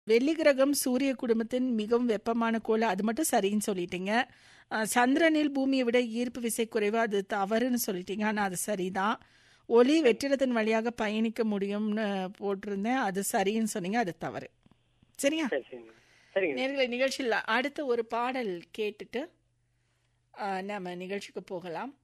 வெள்ளி கிரகம் சூரிய குடும்பத்தின் மிகவும் வெப்பமான கோள், அது மட்டும் சரின்னு சொல்லிட்டீங்க. சந்திரனில் பூமியை விட ஈர்ப்பு விசை குறைவு, அது தவறுன்னு சொல்லிட்டீங்க. ஆனால் அது சரிதான். ஒளி வெற்றிடத்தின் வழியாக பயணிக்க முடியும்னு போட்டிருந்தேன், அது சரின்னு சொன்னீங்க, அது தவறு. சரியா? நேர்களை நிகழ்ச்சியில் அடுத்த ஒரு பாடல் கேட்டுட்டு நம்ம நிகழ்ச்சிக்கு போகலாம்.